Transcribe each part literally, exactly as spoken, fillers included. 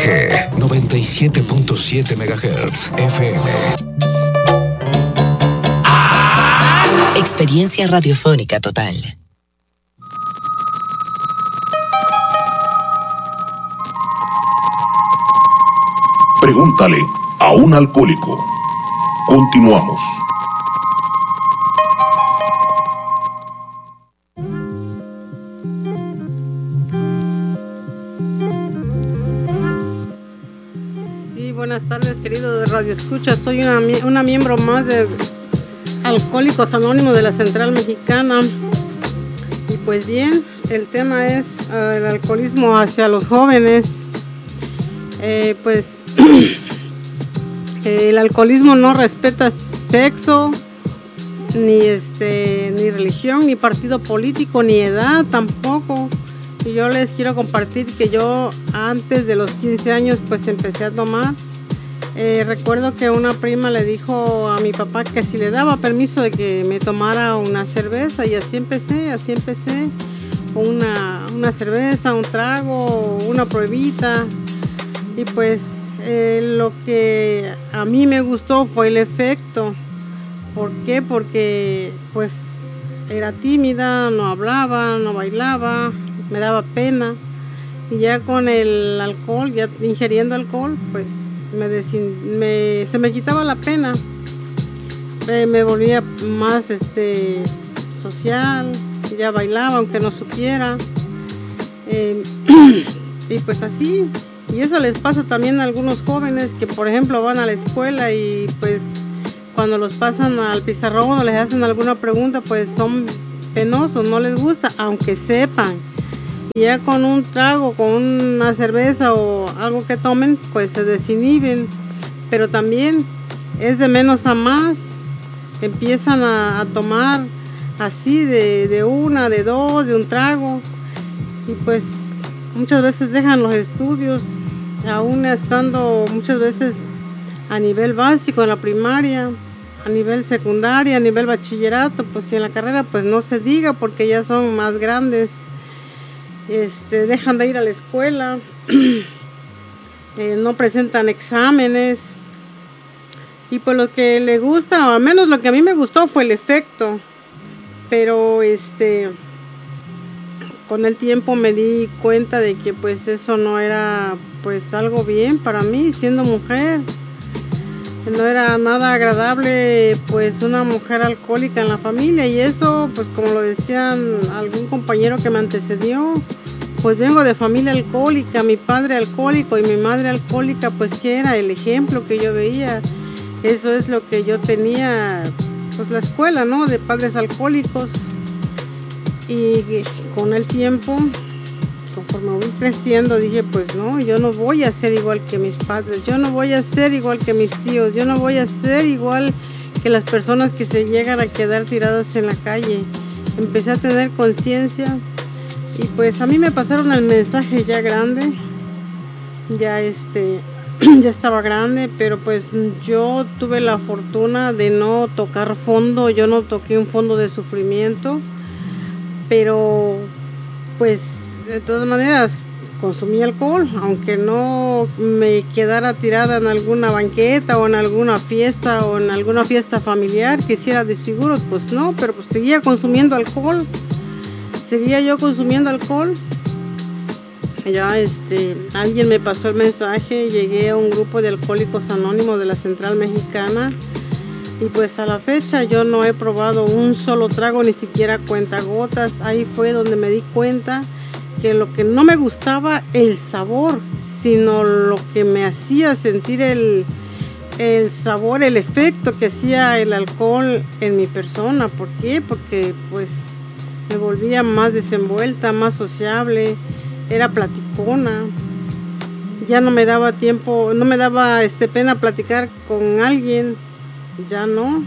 G noventa y siete punto siete megahertz F M. Experiencia radiofónica total. Pregúntale a un alcohólico. Continuamos. Sí, buenas tardes, querido de Radio Escucha. Soy una, una miembro más de Alcohólicos Anónimos de la Central Mexicana. Y pues bien, el tema es uh, el alcoholismo hacia los jóvenes. Eh, pues el alcoholismo no respeta sexo, ni este, ni religión, ni partido político, ni edad tampoco. Y yo les quiero compartir que yo antes de los quince años pues empecé a tomar. Eh, recuerdo que una prima le dijo a mi papá que si le daba permiso de que me tomara una cerveza, y así empecé, así empecé, una, una cerveza, un trago, una pruebita. Y pues eh, lo que a mí me gustó fue el efecto. ¿Por qué? Porque pues era tímida, no hablaba, no bailaba, me daba pena. Y ya con el alcohol, ya ingiriendo alcohol, pues me desin, me, se me quitaba la pena. Eh, me volvía más este, social, ya bailaba aunque no supiera. Eh, y pues así. Y eso les pasa también a algunos jóvenes que, por ejemplo, van a la escuela y pues cuando los pasan al pizarrón o les hacen alguna pregunta, pues son penosos, no les gusta, aunque sepan. Y ya con un trago, con una cerveza o algo que tomen, pues se desinhiben. Pero también es de menos a más. Empiezan a, a tomar así de, de una, de dos, de un trago. Y pues muchas veces dejan los estudios, aún estando muchas veces a nivel básico en la primaria, a nivel secundaria, a nivel bachillerato, pues y en la carrera pues no se diga porque ya son más grandes. Este, dejan de ir a la escuela, eh, no presentan exámenes, y pues lo que le gusta, o al menos lo que a mí me gustó fue el efecto, pero este con el tiempo me di cuenta de que pues eso no era pues algo bien para mí siendo mujer. No era nada agradable pues una mujer alcohólica en la familia, y eso pues como lo decían algún compañero que me antecedió, pues vengo de familia alcohólica, mi padre alcohólico y mi madre alcohólica, pues que era el ejemplo que yo veía. Eso es lo que yo tenía, pues la escuela, ¿no? De padres alcohólicos. Y con el tiempo, conforme voy creciendo, dije, pues no, yo no voy a ser igual que mis padres, yo no voy a ser igual que mis tíos, yo no voy a ser igual que las personas que se llegan a quedar tiradas en la calle. Empecé a tener conciencia y pues a mí me pasaron el mensaje ya grande, ya este, ya estaba grande, pero pues yo tuve la fortuna de no tocar fondo, yo no toqué un fondo de sufrimiento, pero pues de todas maneras consumí alcohol, aunque no me quedara tirada en alguna banqueta o en alguna fiesta o en alguna fiesta familiar que hiciera desfiguros, pues no, pero pues seguía consumiendo alcohol, seguía yo consumiendo alcohol. Ya este, alguien me pasó el mensaje, llegué a un grupo de Alcohólicos Anónimos de la Central Mexicana, y pues a la fecha yo no he probado un solo trago, ni siquiera cuentagotas. Ahí fue donde me di cuenta que lo que no me gustaba el sabor, sino lo que me hacía sentir el, el sabor, el efecto que hacía el alcohol en mi persona. ¿Por qué? Porque pues me volvía más desenvuelta, más sociable, era platicona. Ya no me daba tiempo, no me daba este, pena platicar con alguien, ya no.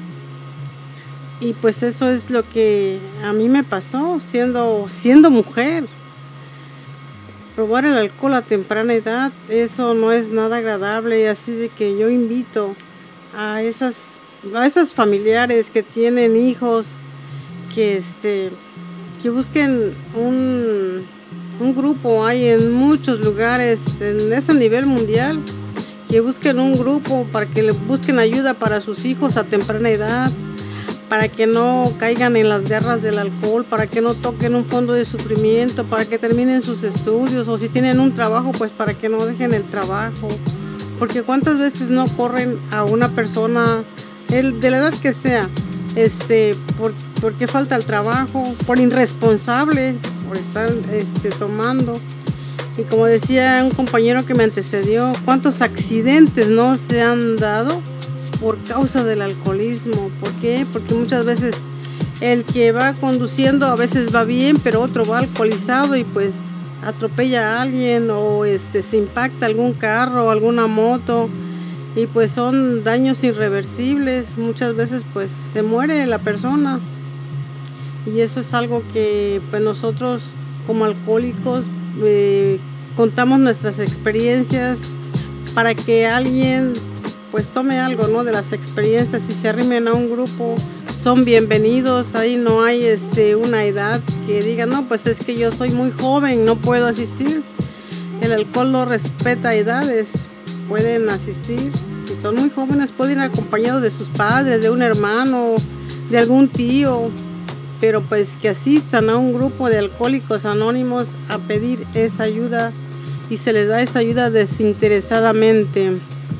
Y pues eso es lo que a mí me pasó siendo, siendo mujer. Probar el alcohol a temprana edad, eso no es nada agradable, así de que yo invito a esas, a esos familiares que tienen hijos, que este, que busquen un, un grupo hay en muchos lugares, en ese nivel mundial, que busquen un grupo para que le busquen ayuda para sus hijos a temprana edad, para que no caigan en las garras del alcohol, para que no toquen un fondo de sufrimiento, para que terminen sus estudios, o si tienen un trabajo, pues para que no dejen el trabajo. Porque cuántas veces no corren a una persona, el, de la edad que sea, este, por, porque falta el trabajo, por irresponsable, por estar este, tomando. Y como decía un compañero que me antecedió, cuántos accidentes no se han dado por causa del alcoholismo. ¿Por qué? Porque muchas veces el que va conduciendo a veces va bien, pero otro va alcoholizado y pues atropella a alguien o este, se impacta algún carro o alguna moto y pues son daños irreversibles. Muchas veces pues se muere la persona y eso es algo que pues nosotros como alcohólicos eh, contamos nuestras experiencias para que alguien pues tome algo, ¿no?, de las experiencias. Si se arrimen a un grupo, son bienvenidos. Ahí no hay este, una edad que diga, no, pues es que yo soy muy joven, no puedo asistir. El alcohol no respeta edades, pueden asistir. Si son muy jóvenes, pueden ir acompañados de sus padres, de un hermano, de algún tío, pero pues que asistan a un grupo de alcohólicos anónimos a pedir esa ayuda y se les da esa ayuda desinteresadamente.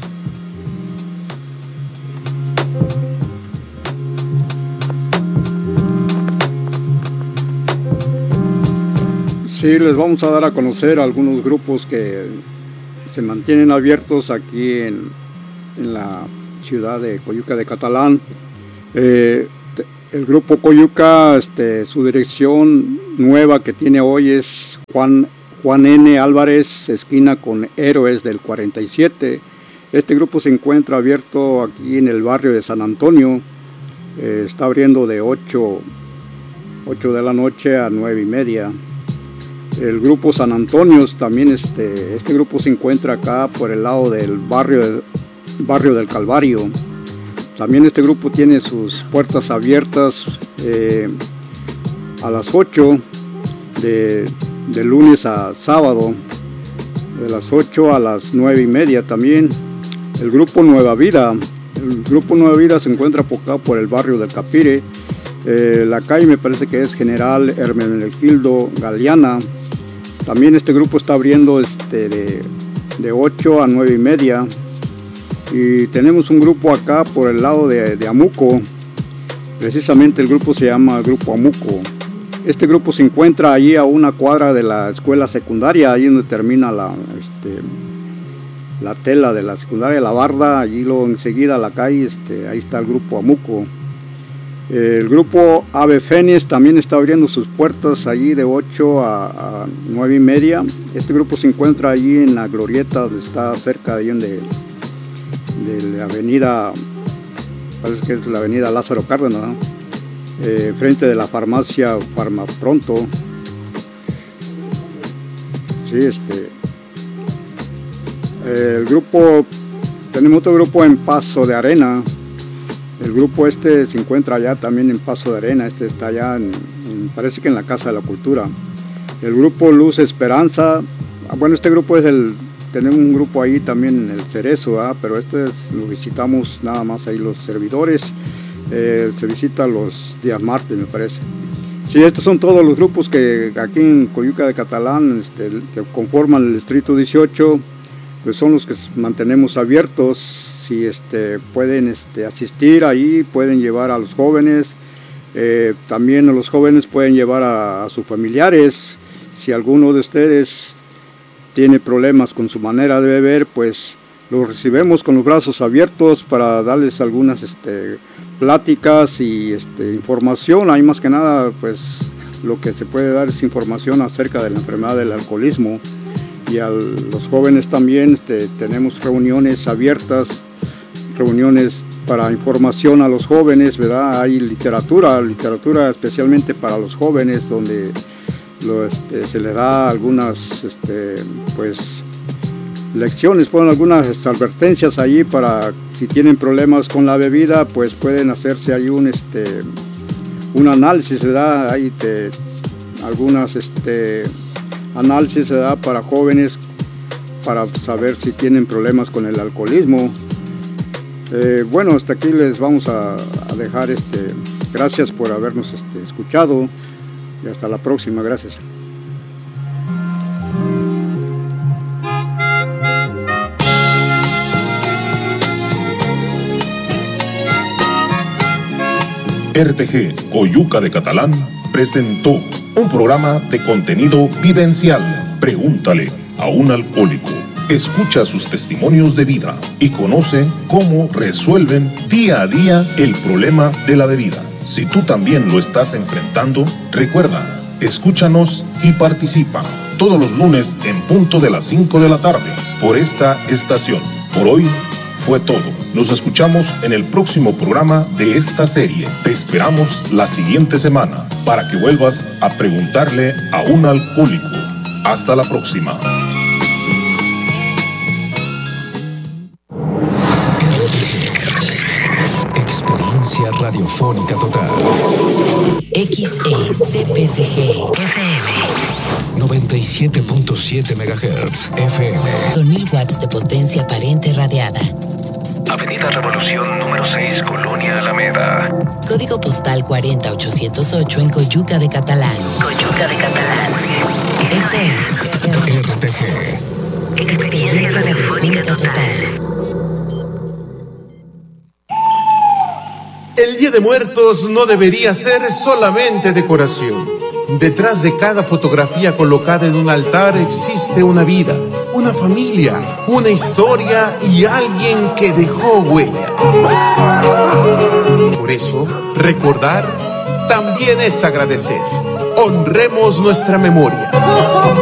Sí, les vamos a dar a conocer algunos grupos que se mantienen abiertos aquí en, en la ciudad de Coyuca de Catalán. Eh, el grupo Coyuca, este, su dirección nueva que tiene hoy es Juan, Juan N. Álvarez, esquina con Héroes del cuarenta y siete. Este grupo se encuentra abierto aquí en el barrio de San Antonio. Eh, está abriendo de ocho de la noche a nueve y media. El grupo San Antonio también, este, este grupo se encuentra acá por el lado del barrio, del barrio del Calvario. También este grupo tiene sus puertas abiertas eh, a las ocho de, de lunes a sábado, de las ocho a las nueve y media también. El grupo Nueva Vida, el grupo Nueva Vida se encuentra por acá por el barrio del Capire. Eh, la calle me parece que es General Hermenegildo Galeana. También este grupo está abriendo este, de, de ocho a nueve y media. Y tenemos un grupo acá por el lado de, de Amuco. Precisamente el grupo se llama Grupo Amuco. Este grupo se encuentra allí a una cuadra de la escuela secundaria, ahí donde termina la, este, la tela de la secundaria, la barda, allí luego enseguida la calle, este, ahí está el Grupo Amuco. El grupo Ave Fénix también está abriendo sus puertas allí de ocho a nueve y media. Este grupo se encuentra allí en la glorieta, donde está cerca de, de, de la avenida, parece que es la avenida Lázaro Cárdenas, ¿no? eh, frente de la farmacia Farmapronto. Sí, este, eh, el grupo, tenemos otro grupo en Paso de Arena. El grupo este se encuentra allá también en Paso de Arena, este está allá, en, en, parece que en la Casa de la Cultura. El grupo Luz Esperanza, bueno, este grupo es el, tenemos un grupo ahí también en el Cerezo, ¿eh? Pero este es, lo visitamos nada más ahí los servidores, eh, se visita los días martes me parece. Sí, estos son todos los grupos que aquí en Coyuca de Catalán, este, que conforman el distrito dieciocho, pues son los que mantenemos abiertos. Si este, pueden este, asistir ahí, pueden llevar a los jóvenes, eh, también a los jóvenes pueden llevar a, a sus familiares. Si alguno de ustedes tiene problemas con su manera de beber, pues los recibimos con los brazos abiertos para darles algunas este, pláticas y este, información. Ahí más que nada, pues lo que se puede dar es información acerca de la enfermedad del alcoholismo. Y a los jóvenes también este, tenemos reuniones abiertas, reuniones para información a los jóvenes, ¿verdad? Hay literatura, literatura especialmente para los jóvenes, donde lo, este, se les da algunas este, pues, lecciones, ponen algunas advertencias allí para si tienen problemas con la bebida, pues pueden hacerse ahí un, este, un análisis, ¿verdad? Hay te, algunas este, análisis se da para jóvenes para saber si tienen problemas con el alcoholismo. Eh, bueno, hasta aquí les vamos a, a dejar. Este, gracias por habernos este, escuchado y hasta la próxima. Gracias. R T G Coyuca de Catalán presentó un programa de contenido vivencial. Pregúntale a un alcohólico. Escucha sus testimonios de vida y conoce cómo resuelven día a día el problema de la bebida. Si tú también lo estás enfrentando, recuerda, escúchanos y participa todos los lunes en punto de las cinco de la tarde por esta estación. Por hoy fue todo. Nos escuchamos en el próximo programa de esta serie. Te esperamos la siguiente semana para que vuelvas a preguntarle a un alcohólico. Hasta la próxima. R T G. Experiencia radiofónica total. X E C P C G F M noventa y siete punto siete megahertz F M. con mil watts de potencia aparente radiada. Avenida Revolución número seis, Colonia Alameda. Código postal cuarenta mil ochocientos ocho en Coyuca de Catalán. Coyuca de Catalán. Esto es R T G. Experiencia radiofónica total. El Día de Muertos no debería ser solamente decoración. Detrás de cada fotografía colocada en un altar existe una vida, una familia, una historia y alguien que dejó huella. Por eso, recordar también es agradecer. Honremos nuestra memoria.